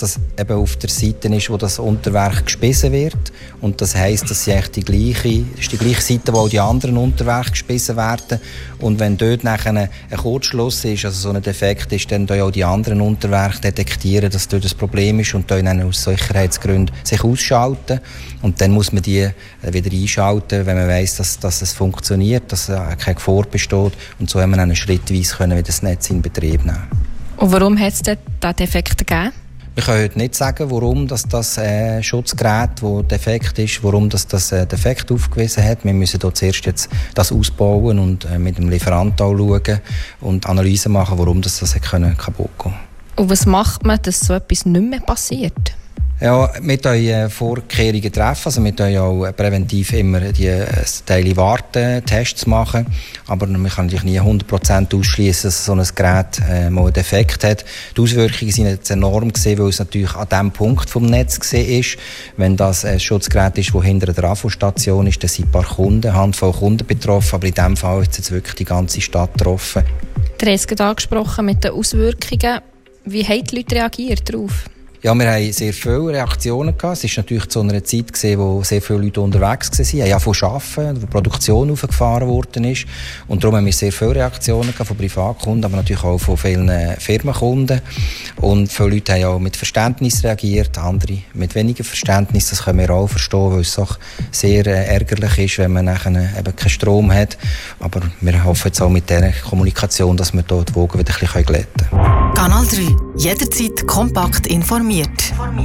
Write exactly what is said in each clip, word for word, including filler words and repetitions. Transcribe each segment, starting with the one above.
das eben auf der Seite ist, wo das Unterwerk gespissen wird. Und das heisst, dass sie eigentlich die gleiche, das ist die gleiche Seite, wo auch die anderen Unterwerke gespissen werden. Und wenn dort nachher ein Kurzschluss ist, also so ein Defekt ist, dann auch die anderen Unterwerke detektieren, dass dort ein Problem ist und dann aus Sicherheitsgründen sich ausschalten. Und dann muss man die wieder einschalten, wenn man weiss, dass, dass es funktioniert, dass keine Gefahr besteht. Und so haben wir dann schrittweise können wieder das Netz in Betrieb nehmen. Und warum hat es diesen Defekt gegeben? Wir können heute nicht sagen, warum das, das äh, Schutzgerät, das defekt ist, warum das, das äh, defekt aufgewiesen hat. Wir müssen dort zuerst jetzt das ausbauen und äh, mit dem Lieferanten auch schauen und Analysen machen, warum das, das können kaputt gehen. Und was macht man, dass so etwas nicht mehr passiert? Ja, wir treffen Vorkehrungen treffen, also wir treffen auch präventiv immer die Teile warten, Tests machen, aber man kann natürlich nie hundert Prozent ausschließen, dass so ein Gerät äh, mal einen Defekt hat. Die Auswirkungen sind jetzt enorm gewesen, weil es natürlich an dem Punkt vom Netz gesehen ist. Wenn das ein Schutzgerät ist, das hinter der Trafostation ist, dann sind ein paar Kunden, eine Handvoll Kunden betroffen, aber in diesem Fall ist jetzt wirklich die ganze Stadt betroffen. Du hast es gerade angesprochen mit den Auswirkungen. Wie haben die Leute reagiert darauf? Ja, wir haben sehr viele Reaktionen gehabt. Es war natürlich zu einer Zeit, gewesen, wo sehr viele Leute unterwegs waren. Ja, von Arbeiten, wo die Produktion aufgefahren worden ist. Und darum haben wir sehr viele Reaktionen gehabt von Privatkunden, aber natürlich auch von vielen Firmenkunden. Und viele Leute haben auch mit Verständnis reagiert, andere mit weniger Verständnis. Das können wir auch verstehen, weil es auch sehr ärgerlich ist, wenn man nachher eben keinen Strom hat. Aber wir hoffen jetzt auch mit dieser Kommunikation, dass wir dort die Wogen wieder ein bisschen glätten können. Kanal drei. Jederzeit kompakt informiert.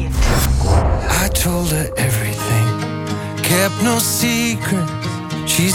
I told her everything, kept no secret. She